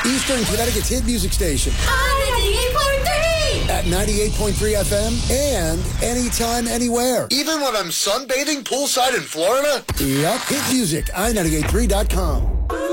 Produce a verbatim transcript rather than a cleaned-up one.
Eastern Connecticut's hit music station. ninety-eight point three! At ninety-eight point three F M and anytime, anywhere. Even when I'm sunbathing poolside in Florida? Yup, hit music, i ninety-eight point three dot com.